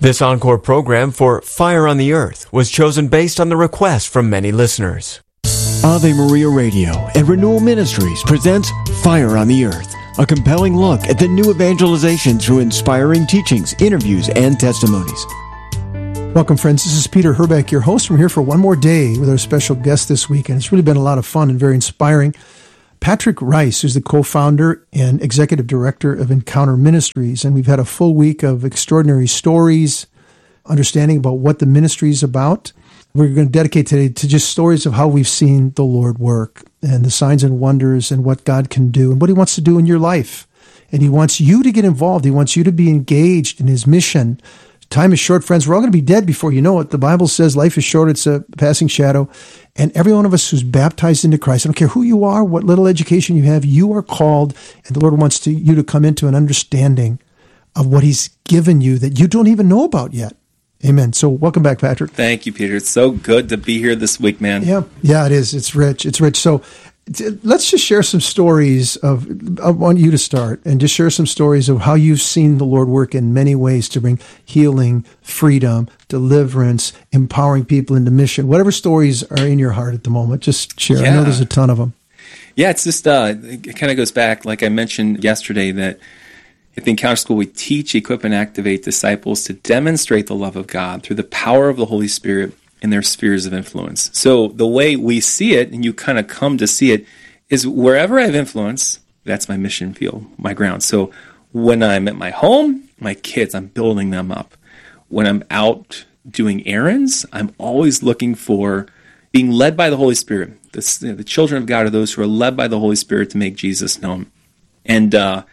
This encore program for Fire on the Earth was chosen based on the request from many listeners. Ave Maria Radio and Renewal Ministries presents Fire on the Earth, a compelling look at the new evangelization through inspiring teachings, interviews, and testimonies. Welcome, friends. This is Peter Herbeck, your host. We're here for one more day with our special guest this week, and it's really been a lot of fun and very inspiring. Patrick Rice, who's the co-founder and executive director of Encounter Ministries, and we've had a full week of extraordinary stories, understanding about what the ministry is about. We're going to dedicate today to just stories of how we've seen the Lord work and the signs and wonders and what God can do and what He wants to do in your life. And He wants you to get involved. He wants you to be engaged in His mission. Time is short, friends. We're all going to be dead before you know it. The Bible says life is short. It's a passing shadow. And every one of us who's baptized into Christ, I don't care who you are, what little education you have, you are called, and the Lord wants you to come into an understanding of what He's given you that you don't even know about yet. Amen. So welcome back, Patrick. Thank you, Peter. It's so good to be here this week, man. Yeah, it is. It's rich. It's rich. So let's just share some stories of, I want you to start and just share some stories of how you've seen the Lord work in many ways to bring healing, freedom, deliverance, empowering people into mission. Whatever stories are in your heart at the moment, just share. Yeah. I know there's a ton of them. Yeah, it's just, it kind of goes back, like I mentioned yesterday, that at the Encounter School, we teach, equip, and activate disciples to demonstrate the love of God through the power of the Holy Spirit in their spheres of influence. So the way we see it, and you kind of come to see it, is wherever I have influence, that's my mission field, my ground. So when I'm at my home, my kids, I'm building them up. When I'm out doing errands, I'm always looking for being led by the Holy Spirit. The children of God are those who are led by the Holy Spirit to make Jesus known. And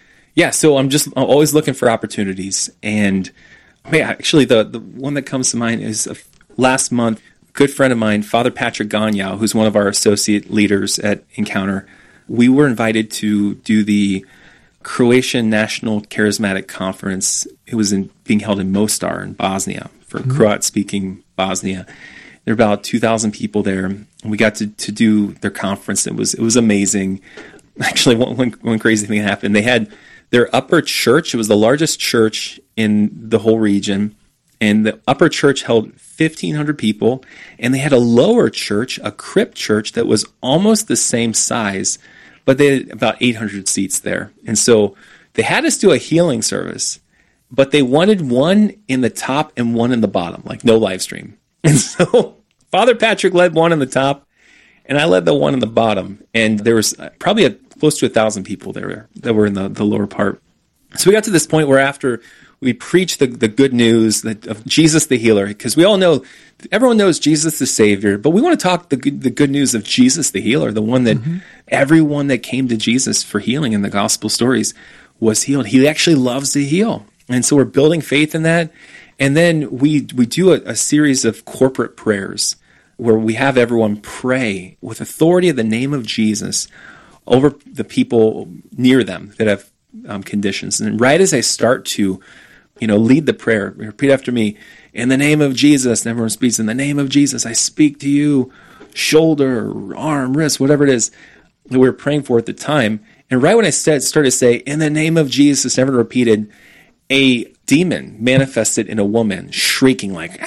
so I'm always looking for opportunities. And actually, the one that comes to mind is last month, a good friend of mine, Father Patrick Gagnon, who's one of our associate leaders at Encounter, we were invited to do the Croatian National Charismatic Conference. It was being held in Mostar in Bosnia, for Croat-speaking Bosnia. There were about 2,000 people there, and we got to do their conference. It was amazing. Actually, one crazy thing happened. They had their upper church. It was the largest church in the whole region. And the upper church held 1,500 people, and they had a lower church, a crypt church, that was almost the same size, but they had about 800 seats there. And so they had us do a healing service, but they wanted one in the top and one in the bottom, like no live stream. And so Father Patrick led one in the top, and I led the one in the bottom. And there was probably close to 1,000 people there that were in the lower part. So we got to this point where after we preach the good news of Jesus the healer, because we all know, everyone knows Jesus the Savior, but we want to talk the good news of Jesus the healer, the one that everyone that came to Jesus for healing in the gospel stories was healed. He actually loves to heal. And so we're building faith in that. And then we do a series of corporate prayers where we have everyone pray with authority of the name of Jesus over the people near them that have conditions. And right as I start to lead the prayer, repeat after me, in the name of Jesus, and everyone speaks, in the name of Jesus, I speak to you, shoulder, arm, wrist, whatever it is that we were praying for at the time. And right when I started to say, in the name of Jesus, everyone repeated, a demon manifested in a woman, shrieking like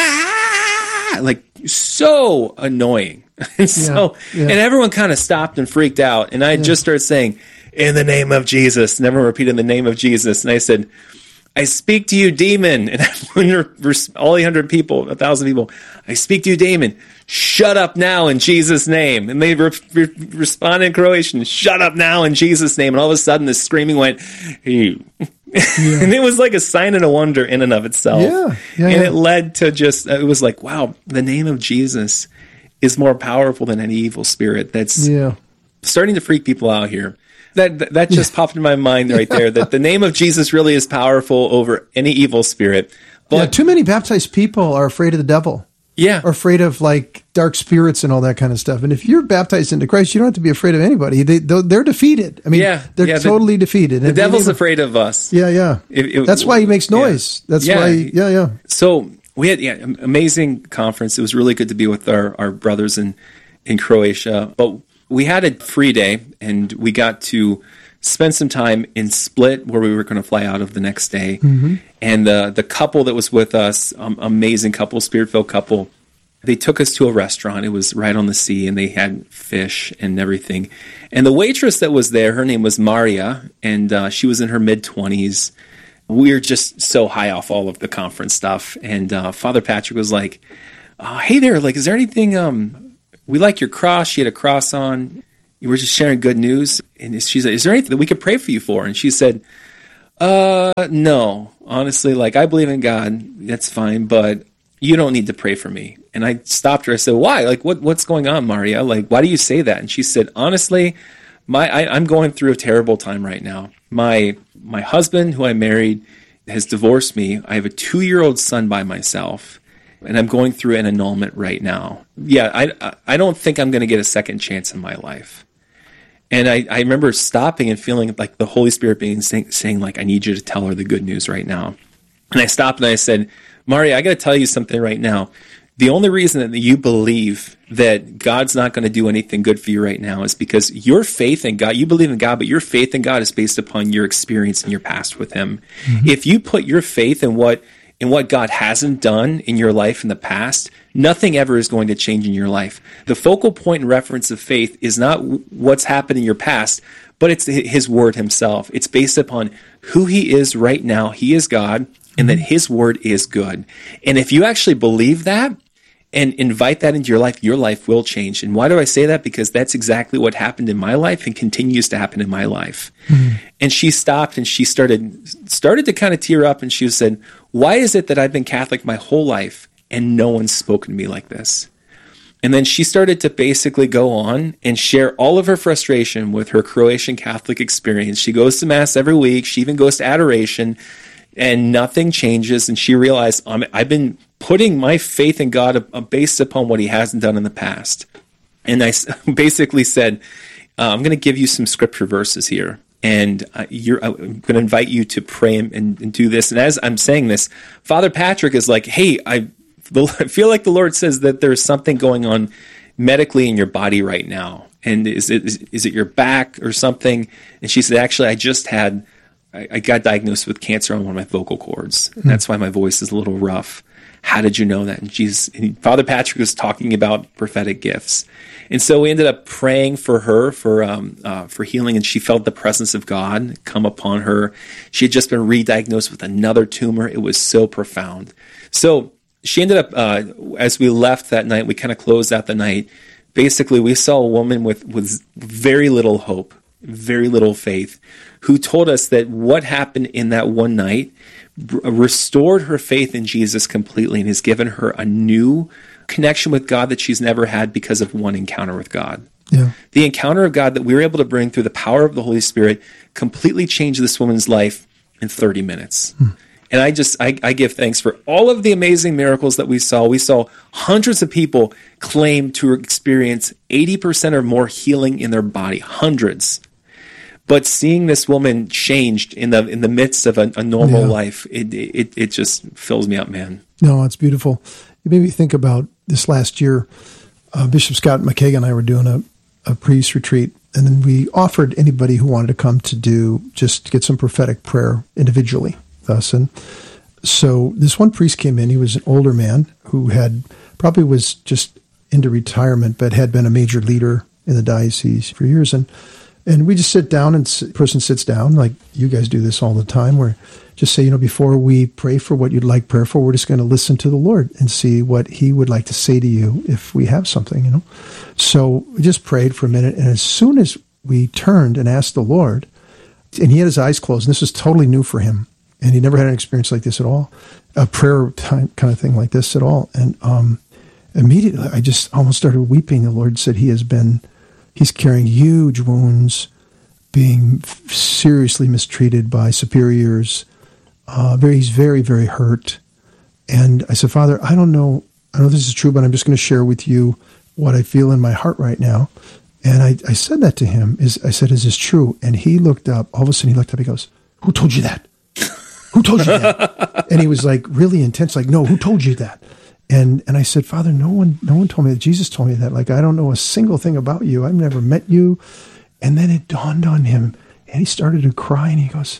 so annoying. And and everyone kind of stopped and freaked out. And I just started saying, in the name of Jesus, and everyone repeated the name of Jesus. And I said, I speak to you, demon. And all 800 people, 1,000 people, I speak to you, demon. Shut up now in Jesus' name. And they responded in Croatian, shut up now in Jesus' name. And all of a sudden, the screaming went, hey. And it was like a sign and a wonder in and of itself. It led to it was like, wow, the name of Jesus is more powerful than any evil spirit that's starting to freak people out here. That just popped in my mind right there, that the name of Jesus really is powerful over any evil spirit. But too many baptized people are afraid of the devil. Are afraid of like dark spirits and all that kind of stuff. And if you're baptized into Christ, you don't have to be afraid of anybody. They're defeated. I mean, they're totally defeated. The devil's afraid of us. That's why he makes noise. That's why. So we had amazing conference. It was really good to be with our brothers in Croatia. But we had a free day, and we got to spent some time in Split, where we were going to fly out of the next day. Mm-hmm. And the couple that was with us, amazing couple, Spirit-filled couple, they took us to a restaurant. It was right on the sea, and they had fish and everything. And the waitress that was there, her name was Maria, and she was in her mid-20s. We were just so high off all of the conference stuff. And Father Patrick was like, hey there, like, is there anything, we like your cross. She had a cross on. You were just sharing good news. And she said, is there anything that we could pray for you for? And she said, no, honestly, like, I believe in God. That's fine, but you don't need to pray for me. And I stopped her. I said, why? Like, what's going on, Maria? Like, why do you say that? And she said, honestly, I'm going through a terrible time right now. My husband, who I married, has divorced me. I have a 2-year-old son by myself, and I'm going through an annulment right now. Yeah, I don't think I'm going to get a second chance in my life. And I remember stopping and feeling like the Holy Spirit saying, like, I need you to tell her the good news right now. And I stopped and I said, Maria, I got to tell you something right now. The only reason that you believe that God's not going to do anything good for you right now is because your faith in God, you believe in God, but your faith in God is based upon your experience in your past with Him. Mm-hmm. If you put your faith in what God hasn't done in your life in the past, nothing ever is going to change in your life. The focal point and reference of faith is not what's happened in your past, but it's His Word Himself. It's based upon who He is right now. He is God, and that His Word is good. And if you actually believe that and invite that into your life will change. And why do I say that? Because that's exactly what happened in my life and continues to happen in my life. Mm-hmm. And she stopped and she started to kind of tear up, and she said, why is it that I've been Catholic my whole life and no one's spoken to me like this? And then she started to basically go on and share all of her frustration with her Croatian Catholic experience. She goes to Mass every week. She even goes to adoration, and nothing changes. And she realized, I've been putting my faith in God based upon what He hasn't done in the past. And I basically said, I'm going to give you some scripture verses here. And I'm going to invite you to pray and do this. And as I'm saying this, Father Patrick is like, hey, I feel like the Lord says that there's something going on medically in your body right now. And is it your back or something? And she said, actually, I got diagnosed with cancer on one of my vocal cords. And that's why my voice is a little rough. How did you know that? And Father Patrick was talking about prophetic gifts. And so we ended up praying for her for healing, and she felt the presence of God come upon her. She had just been re-diagnosed with another tumor. It was so profound. So she ended up, as we left that night, we kind of closed out the night. Basically, we saw a woman with very little hope, very little faith, who told us that what happened in that one night restored her faith in Jesus completely and has given her a new connection with God that she's never had because of one encounter with God. Yeah. The encounter of God that we were able to bring through the power of the Holy Spirit completely changed this woman's life in 30 minutes. And I give thanks for all of the amazing miracles that we saw. We saw hundreds of people claim to experience 80% or more healing in their body, hundreds. But seeing this woman changed in the midst of a normal life, it just fills me up, man. No, it's beautiful. You made me think about this last year. Bishop Scott McKagan and I were doing a priest retreat, and then we offered anybody who wanted to come to get some prophetic prayer individually with us. And so this one priest came in. He was an older man who probably was just into retirement, but had been a major leader in the diocese for years. And we just sit down, and the person sits down, like you guys do this all the time, where just say, before we pray for what you'd like prayer for, we're just going to listen to the Lord and see what He would like to say to you if we have something, So we just prayed for a minute, and as soon as we turned and asked the Lord, and he had his eyes closed, and this was totally new for him, and he never had an experience like this at all, a prayer time kind of thing like this at all. And immediately I just almost started weeping. The Lord said he's carrying huge wounds, being seriously mistreated by superiors. He's very, very hurt. And I said, Father, I don't know this is true, but I'm just going to share with you what I feel in my heart right now. And I said that to him. I said, is this true? And he looked up. All of a sudden he looked up. He goes, who told you that? Who told you that? And he was like really intense, like, no, who told you that? And I said, Father, no one told me that. Jesus told me that. Like, I don't know a single thing about you. I've never met you. And then it dawned on him. And he started to cry, and he goes,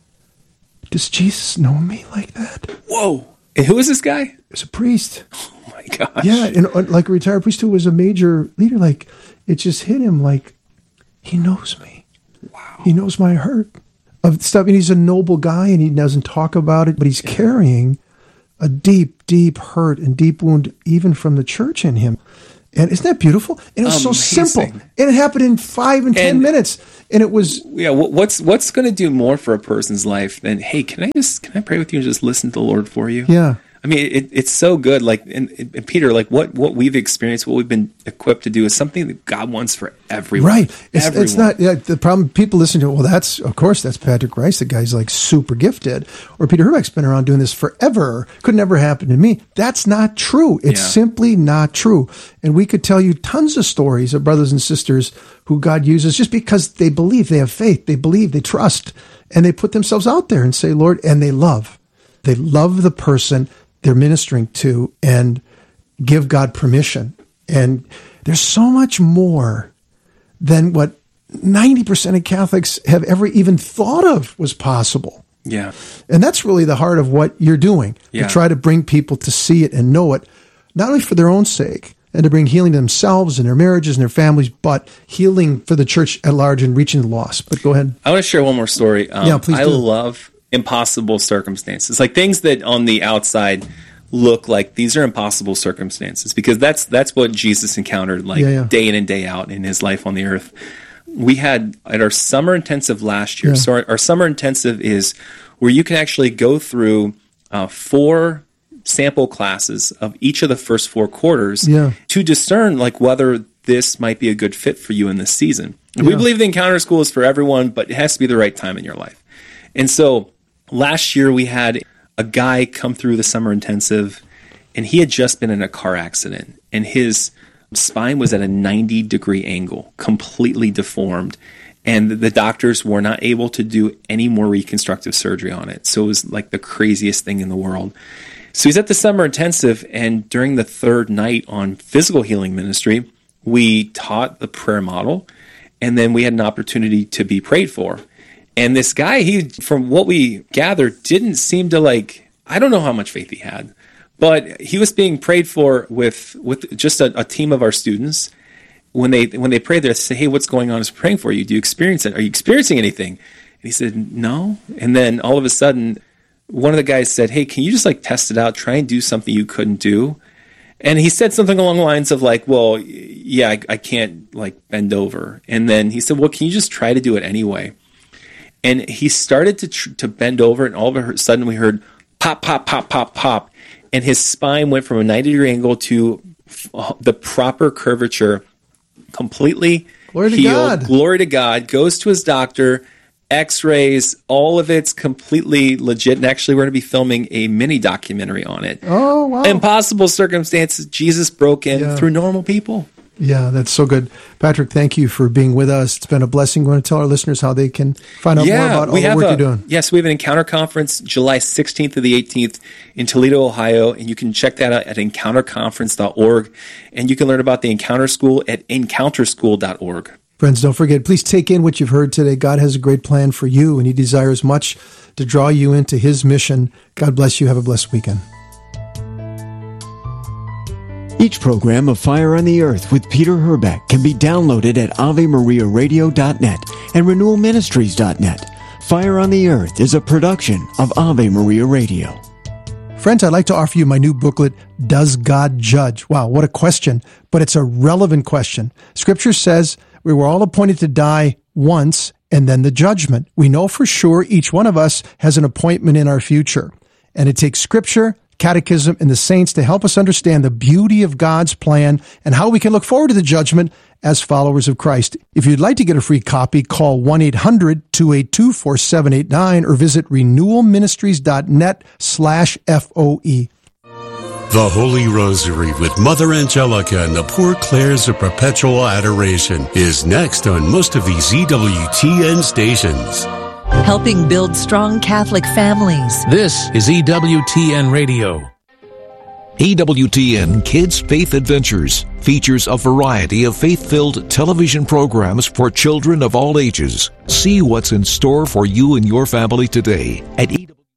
does Jesus know me like that? Whoa. And who is this guy? It's a priest. Oh my gosh. Yeah, and like a retired priest who was a major leader, like it just hit him like, he knows me. Wow. He knows my hurt of stuff. And he's a noble guy, and he doesn't talk about it, but he's carrying a deep, deep hurt and deep wound, even from the church in him. And isn't that beautiful? And it was so simple. And it happened in 5 and 10 minutes. And it was... Yeah, what's going to do more for a person's life than, hey, can I pray with you and just listen to the Lord for you? Yeah. I mean, it's so good. Like, and Peter, like what we've experienced, what we've been equipped to do is something that God wants for everyone. Right. It's not, the problem, people listen to it, well, that's Patrick Rice, the guy's like super gifted. Or Peter Herbeck's been around doing this forever. Could never happen to me. That's not true. It's simply not true. And we could tell you tons of stories of brothers and sisters who God uses just because they believe, they have faith, they believe, they trust, and they put themselves out there and say, Lord, and they love the person they're ministering to and give God permission. And there's so much more than what 90% of Catholics have ever even thought of was possible. Yeah. And that's really the heart of what you're doing. Yeah. To try to bring people to see it and know it, not only for their own sake and to bring healing to themselves and their marriages and their families, but healing for the church at large and reaching the lost. But go ahead. I want to share one more story. Please do. I love impossible circumstances, like things that on the outside look like these are impossible circumstances, because that's what Jesus encountered day in and day out in his life on the earth. We had at our summer intensive last year. So our summer intensive is where you can actually go through 4 sample classes of each of the first 4 quarters to discern like whether this might be a good fit for you in this season. We believe the Encounter School is for everyone, but it has to be the right time in your life. And so last year we had a guy come through the summer intensive, and he had just been in a car accident, and his spine was at a 90-degree angle, completely deformed, and the doctors were not able to do any more reconstructive surgery on it. So it was like the craziest thing in the world. So he's at the summer intensive, and during the 3rd night on physical healing ministry, we taught the prayer model, and then we had an opportunity to be prayed for. And this guy, he, from what we gathered, didn't seem to I don't know how much faith he had, but he was being prayed for with just a team of our students. When they prayed, they say, hey, what's going on? Is praying for you. Do you experience it? Are you experiencing anything? And he said, no. And then all of a sudden, one of the guys said, hey, can you just test it out? Try and do something you couldn't do. And he said something along the lines of well, yeah, I can't bend over. And then he said, well, can you just try to do it anyway? And he started to bend over, and all of a sudden we heard pop, pop, pop, pop, pop. And his spine went from a 90-degree angle to the proper curvature, completely healed. Glory to God. Goes to his doctor, x-rays, all of it's completely legit. And actually, we're going to be filming a mini documentary on it. Oh, wow. Impossible circumstances. Jesus broke in through normal people. Yeah, that's so good. Patrick, thank you for being with us. It's been a blessing. You want to tell our listeners how they can find out more about all the work you're doing? Yes, we have an Encounter Conference July 16th to the 18th in Toledo, Ohio, and you can check that out at encounterconference.org, and you can learn about the Encounter School at encounterschool.org. Friends, don't forget, please take in what you've heard today. God has a great plan for you, and he desires much to draw you into his mission. God bless you. Have a blessed weekend. Each program of Fire on the Earth with Peter Herbeck can be downloaded at AveMariaRadio.net and RenewalMinistries.net. Fire on the Earth is a production of Ave Maria Radio. Friends, I'd like to offer you my new booklet, Does God Judge? Wow, what a question, but it's a relevant question. Scripture says we were all appointed to die once and then the judgment. We know for sure each one of us has an appointment in our future. And it takes Scripture, Catechism, and the saints to help us understand the beauty of God's plan and how we can look forward to the judgment as followers of Christ. If you'd like to get a free copy, call 1-800-282-4789 or visit renewalministries.net/FOE. The Holy Rosary with Mother Angelica and the Poor Clares of Perpetual Adoration is next on most of these EWTN stations. Helping build strong Catholic families. This is EWTN Radio. EWTN Kids Faith Adventures features a variety of faith-filled television programs for children of all ages. See what's in store for you and your family today at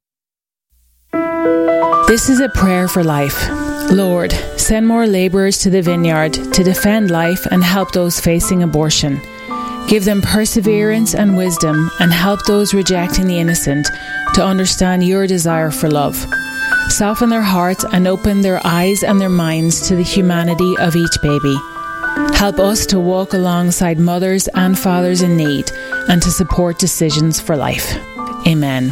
This is a prayer for life. Lord, send more laborers to the vineyard to defend life and help those facing abortion. Give them perseverance and wisdom, and help those rejecting the innocent to understand your desire for love. Soften their hearts and open their eyes and their minds to the humanity of each baby. Help us to walk alongside mothers and fathers in need and to support decisions for life. Amen.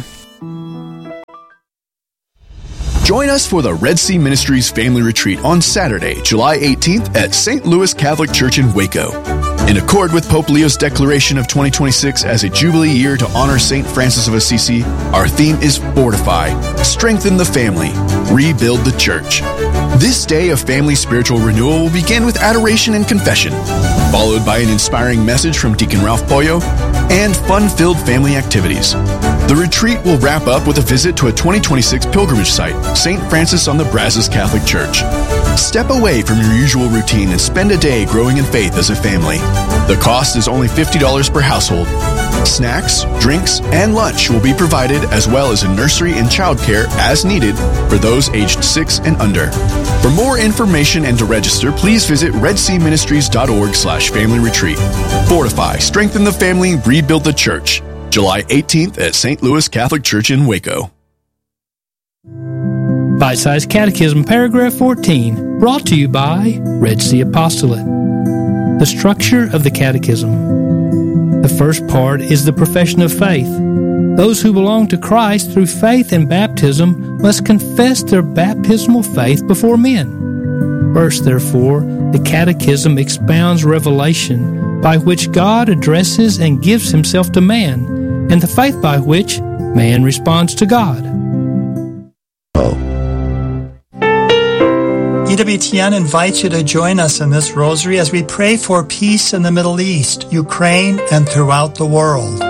Join us for the Red Sea Ministries Family Retreat on Saturday, July 18th at St. Louis Catholic Church in Waco. In accord with Pope Leo's declaration of 2026 as a Jubilee year to honor St. Francis of Assisi, our theme is Fortify, Strengthen the Family, Rebuild the Church. This day of family spiritual renewal will begin with adoration and confession, followed by an inspiring message from Deacon Ralph Pollo and fun-filled family activities. The retreat will wrap up with a visit to a 2026 pilgrimage site, St. Francis on the Brazos Catholic Church. Step away from your usual routine and spend a day growing in faith as a family. The cost is only $50 per household. Snacks, drinks, and lunch will be provided, as well as a nursery and childcare as needed for those aged 6 and under. For more information and to register, please visit redseaministries.org/family retreat. Fortify, Strengthen the Family, Rebuild the Church. July 18th at St. Louis Catholic Church in Waco. Bite-Sized Catechism, Paragraph 14, brought to you by Red Sea Apostolate. The structure of the Catechism. The first part is the profession of faith. Those who belong to Christ through faith and baptism must confess their baptismal faith before men. First, therefore, the Catechism expounds revelation by which God addresses and gives himself to man, and the faith by which man responds to God. EWTN invites you to join us in this rosary as we pray for peace in the Middle East, Ukraine, and throughout the world.